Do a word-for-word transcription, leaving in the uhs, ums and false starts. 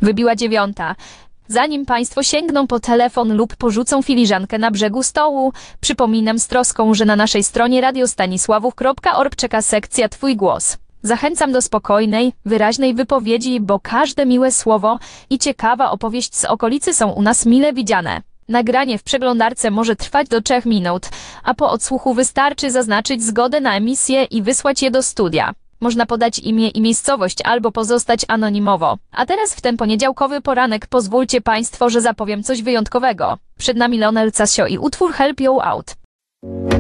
Wybiła dziewiąta. Zanim Państwo sięgną po telefon lub porzucą filiżankę na brzegu stołu, przypominam z troską, że na naszej stronie radiostanisławów kropka org czeka sekcja Twój głos. Zachęcam do spokojnej, wyraźnej wypowiedzi, bo każde miłe słowo i ciekawa opowieść z okolicy są u nas mile widziane. Nagranie w przeglądarce może trwać do trzech minut, a po odsłuchu wystarczy zaznaczyć zgodę na emisję i wysłać je do studia. Można podać imię i miejscowość albo pozostać anonimowo. A teraz w ten poniedziałkowy poranek pozwólcie Państwo, że zapowiem coś wyjątkowego. Przed nami Lionel Casio i utwór Help You Out.